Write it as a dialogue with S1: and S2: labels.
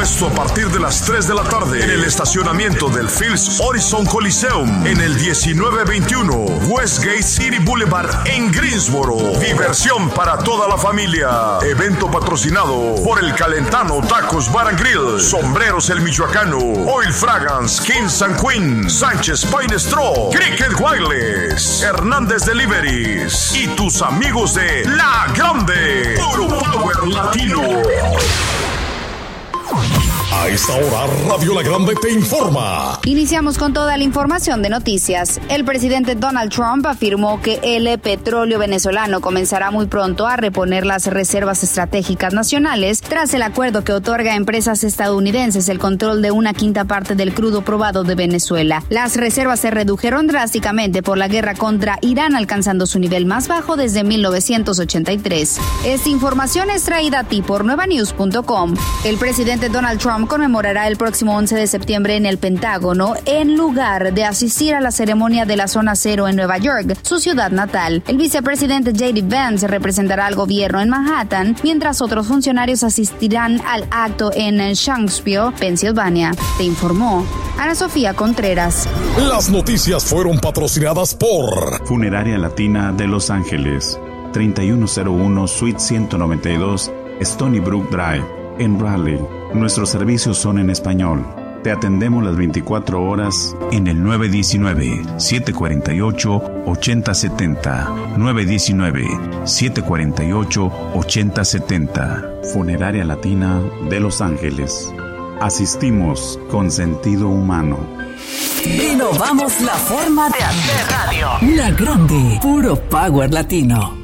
S1: Dispuesto a partir de las 3 de la tarde en el estacionamiento del Phillips Horizon Coliseum en el 1921 Westgate City Boulevard en Greensboro. Diversión para toda la familia. Evento patrocinado por El Calentano Tacos Bar and Grill, Sombreros El Michoacano, Oil Fragrance, Kings and Queen, Sánchez Pine Straw, Cricket Wireless, Hernández Deliveries y tus amigos de La Grande. Puro Power Latino.
S2: A esta hora, Radio La Grande te informa.
S3: Iniciamos con toda la información de noticias. El presidente Donald Trump afirmó que el petróleo venezolano comenzará muy pronto a reponer las reservas estratégicas nacionales tras el acuerdo que otorga a empresas estadounidenses el control de una quinta parte del crudo probado de Venezuela. Las reservas se redujeron drásticamente por la guerra contra Irán, alcanzando su nivel más bajo desde 1983. Esta información es traída a ti por nuevanews.com. El presidente Donald Trump conmemorará el próximo 11 de septiembre en el Pentágono en lugar de asistir a la ceremonia de la Zona Cero en Nueva York, su ciudad natal. El vicepresidente J.D. Vance representará al gobierno en Manhattan, mientras otros funcionarios asistirán al acto en Shanksville, Pensilvania. Te informó Ana Sofía Contreras.
S2: Las noticias fueron patrocinadas por
S4: Funeraria Latina de Los Ángeles, 3101 Suite 192, Stony Brook Drive, en Raleigh. Nuestros servicios son en español. Te atendemos las 24 horas en el 919-748-8070. 919-748-8070. Funeraria Latina de Los Ángeles. Asistimos con sentido humano.
S5: Innovamos la forma de hacer radio. La Grande, puro Power Latino.